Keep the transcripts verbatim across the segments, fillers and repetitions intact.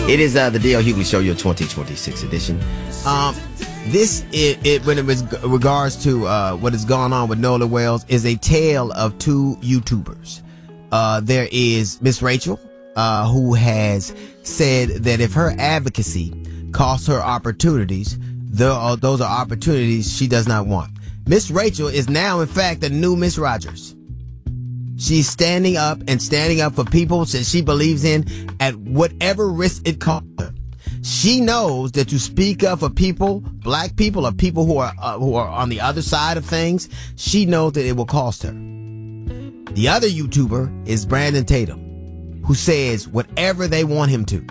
It is uh, the D L Hughley Show, your twenty twenty-six edition. Um, this, it, it when it was regards to uh, what has gone on with Nola Wells, is a tale of two YouTubers. Uh, there is Miss Rachel, uh, who has said that if her advocacy costs her opportunities, there are, those are opportunities she does not want. Miss Rachel is now, in fact, the new Miss Rogers. She's standing up and standing up for people that she believes in at whatever risk it costs her. She knows that to speak up for people, black people, or people who are uh, who are on the other side of things, she knows that it will cost her. The other YouTuber is Brandon Tatum, who says whatever they want him to.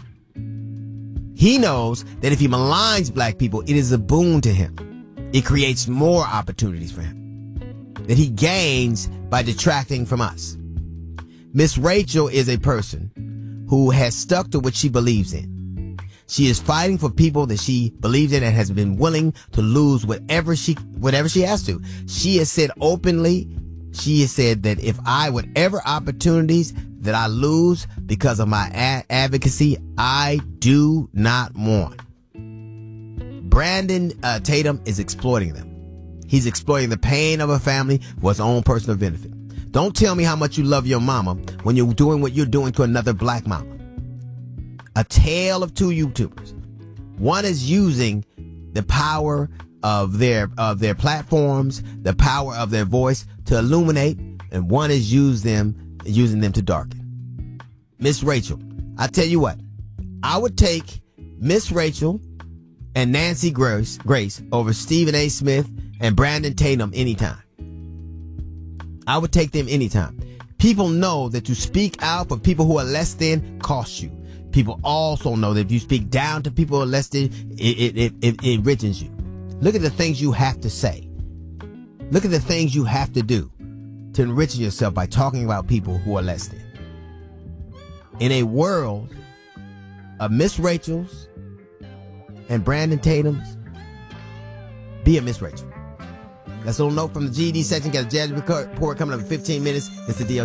He knows that if he maligns black people, it is a boon to him. It creates more opportunities for him that he gains by detracting from us. Miss Rachel is a person who has stuck to what she believes in. She is fighting for people that she believes in and has been willing to lose whatever she whatever she has to. She has said openly, she has said that if I, whatever opportunities that I lose because of my a- advocacy, I do not want. Brandon uh, Tatum is exploiting them. He's exploiting the pain of a family for his own personal benefit. Don't tell me how much you love your mama when you're doing what you're doing to another black mama. A tale of two YouTubers. One is using the power of their of their platforms, the power of their voice to illuminate, and one is use them using them to darken. Miss Rachel, I tell you what, I would take Miss Rachel and Nancy Grace, Grace over Stephen A. Smith and Brandon Tatum anytime. I would take them anytime. People know that to speak out for people who are less than costs you. People also know that if you speak down to people who are less than, it, it, it, it enriches you. Look at the things you have to say. Look at the things you have to do to enrich yourself by talking about people who are less than. In a world of Miss Rachel's and Brandon Tatum's, be a Miss Rachel. That's a little note from the G E D section. Got a jazz report coming up in fifteen minutes. It's the D L